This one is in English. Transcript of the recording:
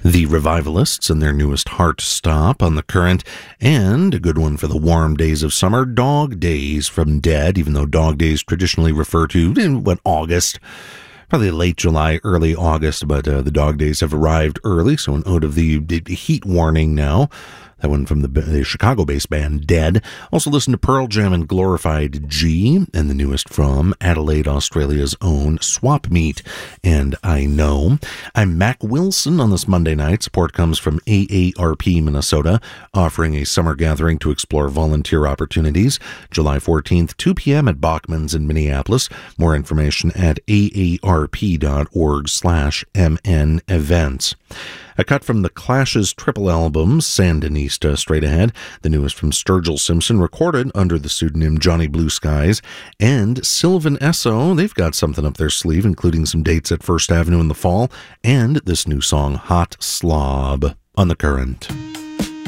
The Revivalists and their newest Heart Stop on The Current, and a good one for the warm days of summer, Dog Days from Dead, even though Dog Days traditionally refer to, August? Probably late July, early August, but the dog days have arrived early, so an ode of the heat warning now. That one from the Chicago-based band Dead. Also listen to Pearl Jam and Glorified G, and the newest from Adelaide, Australia's own Swap Meet. And I Know. I'm Mac Wilson on this Monday night. Support comes from AARP Minnesota, offering a summer gathering to explore volunteer opportunities. July 14th, 2 p.m. at Bachman's in Minneapolis. More information at aarp.org/MN events. A cut from the Clash's triple album, Sandinista, straight ahead. The newest from Sturgill Simpson, recorded under the pseudonym Johnny Blue Skies. And Sylvan Esso, they've got something up their sleeve, including some dates at First Avenue in the fall, and this new song, Hot Slob, on The Current.